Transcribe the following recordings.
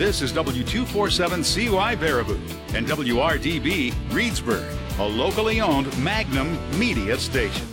This is W247CY Baraboo and WRDB Reedsburg, a locally owned Magnum media station.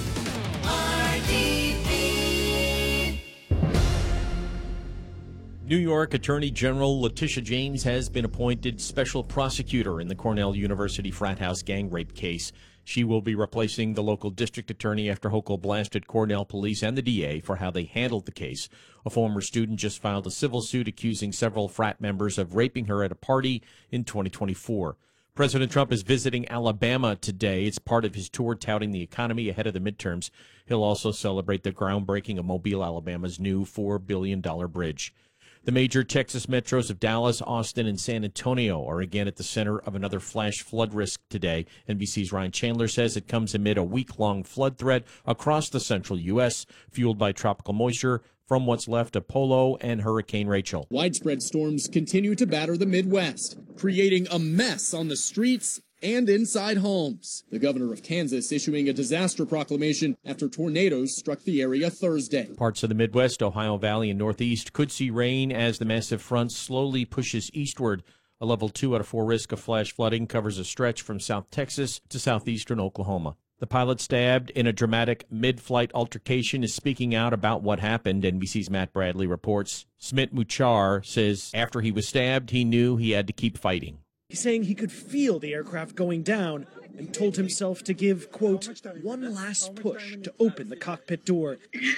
New York Attorney General Letitia James has been appointed special prosecutor in the Cornell University frat house gang rape case. She will be replacing the local district attorney after Hochul blasted Cornell police and the DA for how they handled the case. A former student just filed a civil suit accusing several frat members of raping her at a party in 2024. President Trump is visiting Alabama today. It's part of his tour touting the economy ahead of the midterms. He'll also celebrate the groundbreaking of Mobile, Alabama's new $4 billion bridge. The major Texas metros of Dallas, Austin, and San Antonio are again at the center of another flash flood risk today. NBC's Ryan Chandler says it comes amid a week-long flood threat across the central U.S., fueled by tropical moisture from what's left of Polo and Hurricane Rachel. Widespread storms continue to batter the Midwest, creating a mess on the streets and inside homes. The governor of Kansas issuing a disaster proclamation after tornadoes struck the area Thursday. Parts of the Midwest, Ohio Valley, and Northeast could see rain as the massive front slowly pushes eastward. A level 2 out of 4 risk of flash flooding covers a stretch from South Texas to southeastern Oklahoma. The pilot stabbed in a dramatic mid-flight altercation is speaking out about what happened. NBC's Matt Bradley reports. Smit Muchar says after he was stabbed, he knew he had to keep fighting. He's saying he could feel the aircraft going down and told himself to give, quote, one last push to open the cockpit door.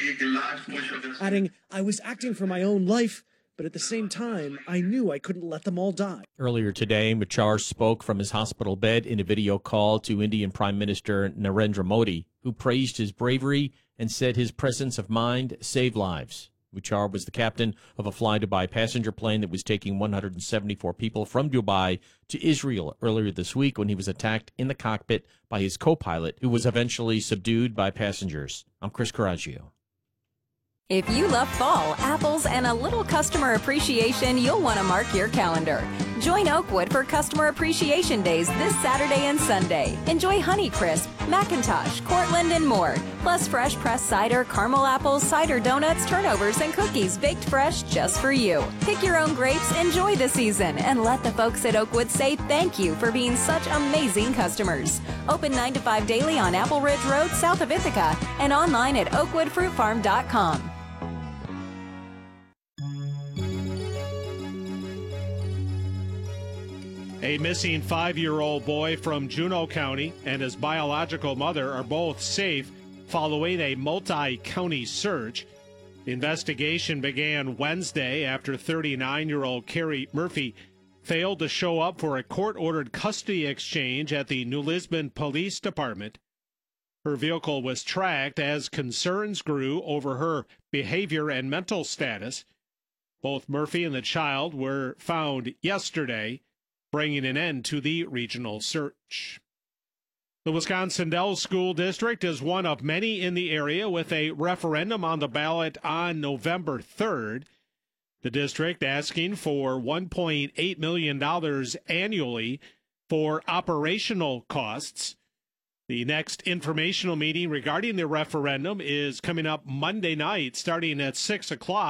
Adding, I was acting for my own life, but at the same time, I knew I couldn't let them all die. Earlier today, Muchar spoke from his hospital bed in a video call to Indian Prime Minister Narendra Modi, who praised his bravery and said his presence of mind saved lives. Muchar was the captain of a Fly Dubai passenger plane that was taking 174 people from Dubai to Israel earlier this week when he was attacked in the cockpit by his co-pilot, who was eventually subdued by passengers. I'm Chris Coraggio. If you love fall, apples, and a little customer appreciation, you'll want to mark your calendar. Join Oakwood for Customer Appreciation Days this Saturday and Sunday. Enjoy Honeycrisp, McIntosh, Cortland, and more. Plus fresh pressed cider, caramel apples, cider donuts, turnovers, and cookies baked fresh just for you. Pick your own grapes, enjoy the season, and let the folks at Oakwood say thank you for being such amazing customers. Open 9 to 5 daily on Apple Ridge Road, south of Ithaca, and online at oakwoodfruitfarm.com. A missing 5-year-old boy from Juneau County and his biological mother are both safe following a multi-county search. The investigation began Wednesday after 39-year-old Carrie Murphy failed to show up for a court-ordered custody exchange at the New Lisbon Police Department. Her vehicle was tracked as concerns grew over her behavior and mental status. Both Murphy and the child were found yesterday, bringing an end to the regional search. The Wisconsin Dells School District is one of many in the area with a referendum on the ballot on November 3rd. The district asking for $1.8 million annually for operational costs. The next informational meeting regarding the referendum is coming up Monday night starting at 6 o'clock.